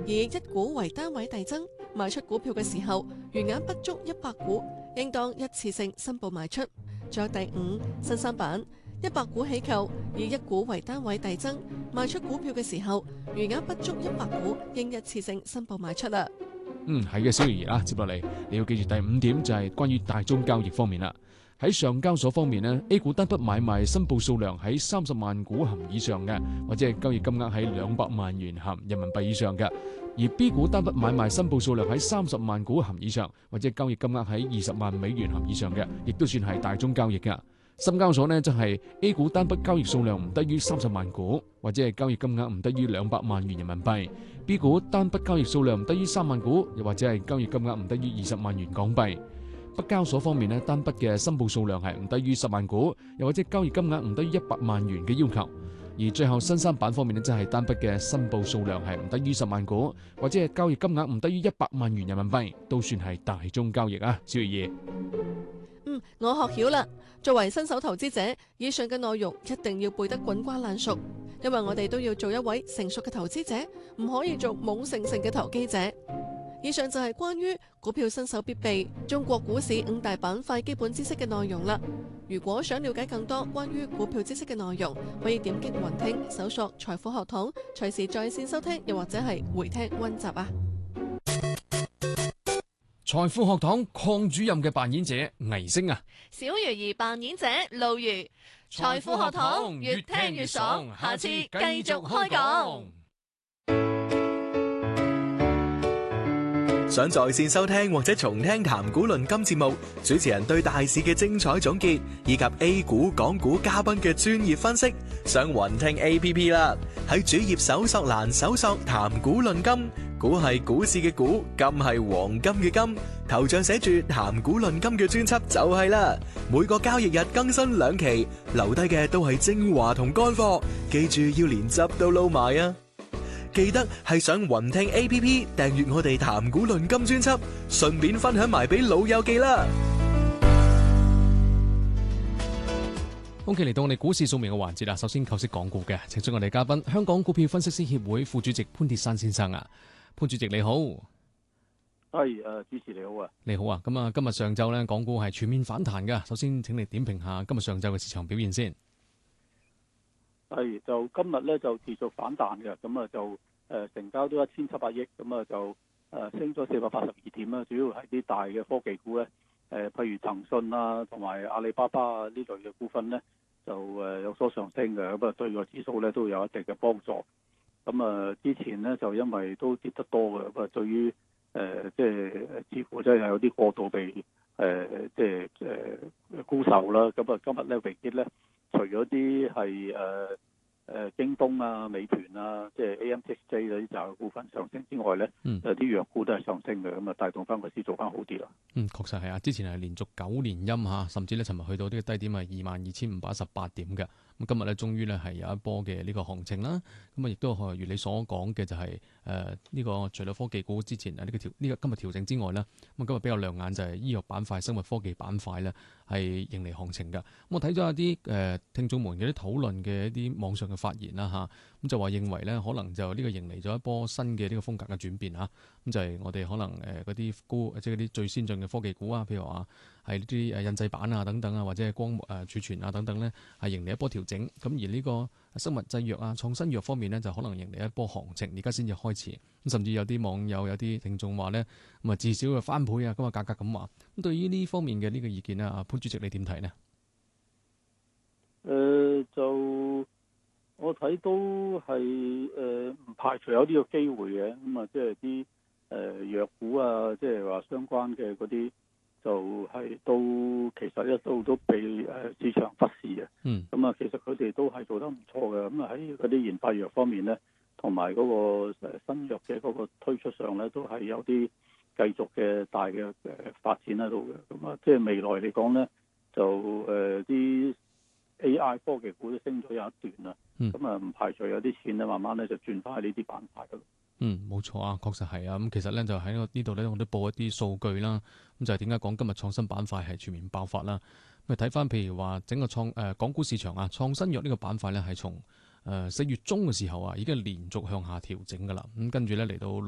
以1股為單位遞增，賣出股票嘅時候，餘額不足100股，應當一次性申報賣出。仲有第5新三版，100股起購，以1股為單位遞增，賣出股票嘅時候，餘額不足100股，應一次性申報賣出啦。 係嘅，小儀啦，接落嚟你要記住第5點就係關於大宗交易方面啦。喺上交所方面呢 A 股單筆買賣申報數量喺30萬股含以上嘅，或者係交易金額喺200萬元含人民幣以上嘅；而 B 股單筆買賣申報數量喺30萬股含以上，或者交易金額喺20萬美元含以上嘅，亦都算係大宗交易嘅。深交所呢，就係 A 股單筆交易數量唔低於30萬股，或者係交易金額唔低於200萬元人民幣；B 股單筆交易數量唔低於3萬股，又或者係交易金額唔低於20萬元港幣。北交所方面呢，單筆嘅申報數量係唔低於10萬股，又或者交易金額唔低於100萬元嘅要求。而最後新三板方面呢，即係單筆嘅申報數量係唔低於10萬股，或者係交易金額唔低於100萬元人民幣，都算係大宗交易啊。小月兒， 我學曉啦。作為新手投資者，以上嘅內容一定要背得滾瓜爛熟，因為我哋都要做一位成熟嘅投資者，唔可以做懵盛盛嘅投機者。以上就係關於股票新手必備中國股市5大板塊基本知識嘅內容啦。如果想了解更多關於股票知識嘅內容，可以點擊雲聽搜索財富學堂，隨時在線收聽，又或者係回聽溫習啊。 財富學堂鄺主任嘅扮演者倪星啊， 小魚兒扮演者路如。財富學堂越聽越爽，下次繼續開講。 想在線收聽或者重聽談股論金節目，主持人對大市嘅精彩總結，以及 A 股、港股嘉賓嘅專業分析，上雲聽 APP 啦。喺主頁搜索欄搜索談股論金，股係股市嘅股，金係黃金嘅金，頭像寫住談股論金嘅專輯就係啦。每個交易日更新2期，留低嘅都係精華同乾貨，記住要連汁都撈埋啊！記得係上雲聽 APP 訂閱我哋談股論金專輯，順便分享埋俾老友記啦。 OK，嚟到我哋股市掃描嘅環節啦。首先構識港股嘅，請出我哋嘉賓，香港股票分析師協會副主席潘鐵珊先生啊。潘主席你好。 係主持你好啊。 你好啊。咁啊，今日上晝咧，港股係全面反彈噶。首先，請你點評下今日上晝嘅市場表現先。 係就今日咧就持續反彈嘅，咁啊就成交都1700億，咁啊就升咗482點啦。主要係啲大嘅科技股咧，譬如騰訊啊同埋阿里巴巴啊呢類嘅股份咧，就有所上升嘅，咁啊對個指數咧都有一定嘅幫助。咁啊之前咧就因為都跌得多嘅，咁啊對於即係似乎真係有啲過度被即係沽售啦。咁啊今日咧榮跌咧，除咗啲係京東啊、美團啊，即係 AMTXJ 嗰啲就係股份上升之外咧，有啲藥股都係上升嘅，咁啊帶動翻個市做翻好啲啦。 確實係啊，之前係連續9連陰嚇，甚至咧尋日去到呢個低點係22,518點嘅。咁今日咧終於咧係有一波嘅呢個行情啦。咁啊亦都如你所講嘅就係呢個除咗科技股之前呢個今日調整之外咧，咁今日比較亮眼就係醫藥板塊、生物科技板塊咧係迎嚟行情嘅。咁我睇咗一啲聽眾們嘅啲討論嘅一啲網上嘅發言啦嚇，咁就話認為咧可能就呢個迎嚟咗一波新嘅呢個風格嘅轉變嚇。咁就係我哋可能嗰啲即係嗰啲最先進嘅科技股啊，譬如話係呢啲印製板啊等等啊，或者係光儲存啊等等咧，係迎嚟一波調整。咁而呢個生物製藥啊、創新藥方面咧，就可能迎嚟一波行情，而家先至開始。咁甚至有啲網友、有啲聽眾話咧，咁啊至少要翻倍啊，咁啊價格咁話。咁對於呢方面嘅呢個意見咧，阿潘主席你點睇呢？ 就我睇都係唔排除有呢個機會嘅。咁啊即係啲藥股啊，即係話相關嘅嗰啲，就係都其實一度都被市場忽視嘅。咁啊其實佢哋都係做得唔錯嘅。咁啊喺嗰啲研發藥方面咧，同埋嗰個新藥嘅嗰個推出上咧，都係有啲繼續嘅大嘅發展喺度嘅。咁啊即係未來嚟講咧，就啲AI 科技股都升咗有一段啦。咁啊唔排除有啲錢咧，慢慢咧就轉翻喺呢啲板塊度。 冇錯啊，確實係啊。咁其實咧就喺呢度咧，我都報一啲數據啦。咁就係點解講今日創新板塊係全面爆發啦？咁睇翻譬如話整個港股市場啊，創新藥呢個板塊咧係從4月中嘅時候啊，已經係連續向下調整噶啦。咁跟住咧嚟到